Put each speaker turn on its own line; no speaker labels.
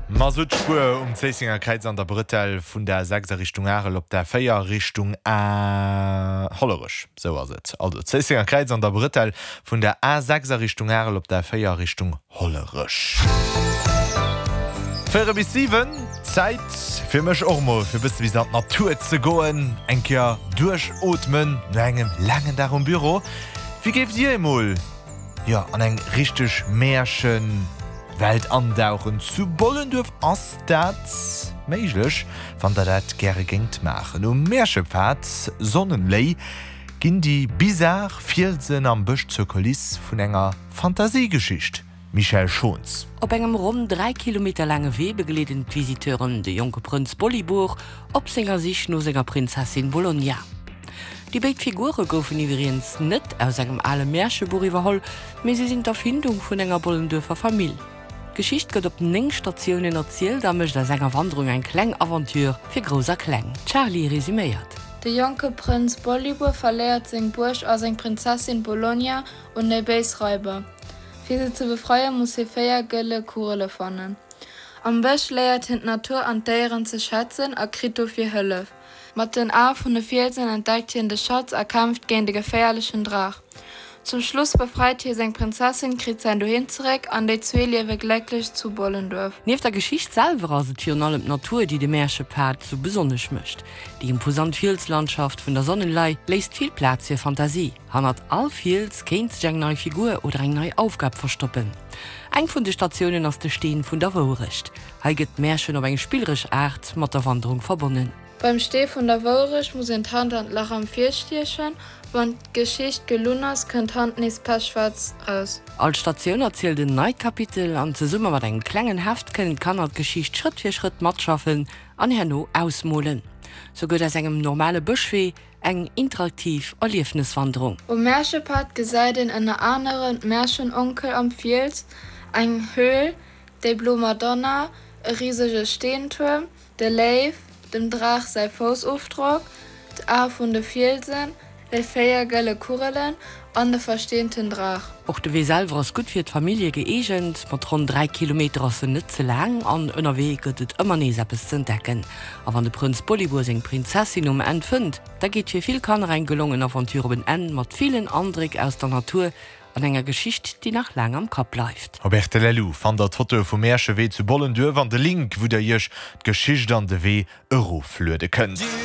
Masutspur Zeesinger Kreiz an der Brittel vun der 6er Richtung Arel op der 4er Richtung Hollerisch. So was it. Also Zeesinger Kreiz an der Brittel vun der A6er Richtung Arel op der 4er Richtung Hollerisch. 4 bis 7 Zeit fir mech Ormo fir bis wie an Natur ze goen, enker durchatmen, no engem langen darum Büro. Wie gebt ihr emol? Ja, an eng richtig Märchen Welt andauchen zu Bollendorf ass dat méiglech, wann der dat gerne gingt machen. Märschepfad Sonnenlei ginn die bizarre Viersen am Busch zur Kulisse vun enger Fantasiegeschicht. Michael Schons.
Op engem rund 3 Kilometer lange Weh begleden Visiteuren de Junge Prinz Bollyburg op senger sich no senger Prinzessin Bologna. Die beid Figuren goufen übrigens net aus engem alle Märschebuch iwwerholl, me sie sind auf Hindung vun enger Bollendorfer Familie. Geschicht gëtt op 9 Stationen erzielt, da mech der senger Wanderung ein Klängaventur fir groser Kläng. Charlie resümiert.
Der junge Prinz Bollyburg verleiert seg Bursch aus eng Prinzessin Bologna und ne Beisräuber. Für sie zu befreien, muss sie 4 gëlle Kurele fannen. Am Bösch leiert hin Natur an Deieren zu schätzen, a Krito fir Hëlle. Mat den A vun de Viersen entdeckt hin de Schatz erkämpft gen de gefährlichen Drach. Zum Schluss befreit hier seg Prinzessin, krit sein Dohin zurück, an de zwei liewe glecklich zu Bollendorf.
Neben der Geschichte selber as et allem Natur, die de Märschepfad so besonders mischt. Die imposant Fieldslandschaft von der Sonnenlei lässt viel Platz für Fantasie. Hat all Fields kennt eng neue Figur oder eng neue Aufgabe verstoppen. Eng von de Stationen aus de Stehen von der Wohricht. Heiget Märchen auf eng spielerisch Art mit der Wanderung verbunden.
Beim Steh von der Wohricht muss in Hand und Lach am Vierstierchen, wann Geschicht gelunnas könnt Hand nicht passschwarz aus.
Als Station erzählt den Neikapitel an ze Summe wat eng klengen Heft können kann er Geschicht Schritt für Schritt matschaffeln an Herno ausmolen. So gehört es engem normale Buschweh eng interaktiv Erlebniswanderung.
Märschepad gesäit in einer anderen Märchenonkel am Fields, eng Höhl, de Blue Madonna, e riesige Steenturm, de Leif, dem Drach sei Fußaufdruck, d A von de Fielsen, de 4 gëlle Kurelen an de verstehenten Drach.
Auch de Wesel war gut fir d Familie geegent, mat rund 3 Kilometer aus net ze lang an ënnerweg gëtt et ëmmer nees zu entdecken. A wann de Prinz Bollyburg seg Prinzessin entfënnt, da geht fir viel Kanner ein gelungen Aventuren en mat vielen Andrik aus der Natur an enger Geschicht, die nach lang am Kap läuft.
Roberto Lelou fand dat Foto vum Märschewee zu Bollendorf an de Link, wo der Jech d'Geschicht an de Wee Euroflöde kënnt.